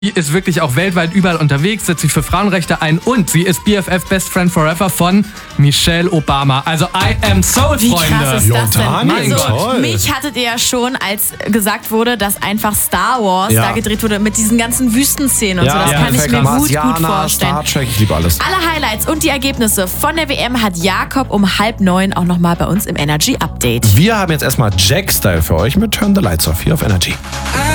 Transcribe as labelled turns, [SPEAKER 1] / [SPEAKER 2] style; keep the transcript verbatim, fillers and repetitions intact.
[SPEAKER 1] Sie ist wirklich auch weltweit überall unterwegs, setzt sich für Frauenrechte ein und sie ist B F F Best Friend Forever von Michelle Obama. Also I am Soul,
[SPEAKER 2] Wie
[SPEAKER 1] Freunde.
[SPEAKER 2] krass ist
[SPEAKER 3] Ja,
[SPEAKER 2] das denn?
[SPEAKER 3] Daniel,
[SPEAKER 2] Also,
[SPEAKER 3] toll.
[SPEAKER 2] mich hattet ihr ja schon, als gesagt wurde, dass einfach Star Wars
[SPEAKER 3] Ja.
[SPEAKER 2] da gedreht wurde mit diesen ganzen Wüstenszenen und
[SPEAKER 3] Ja,
[SPEAKER 2] so. Das
[SPEAKER 3] ja,
[SPEAKER 2] kann ich
[SPEAKER 3] perfekt.
[SPEAKER 2] mir gut, gut
[SPEAKER 3] Marsianer,
[SPEAKER 2] vorstellen.
[SPEAKER 3] Star Trek, ich liebe alles.
[SPEAKER 2] Alle Highlights und die Ergebnisse von der W M hat Jakob um halb neun auch nochmal bei uns im Energy Update.
[SPEAKER 3] Wir haben jetzt erstmal Jack-Style für euch mit Turn the Lights Off hier auf Energy.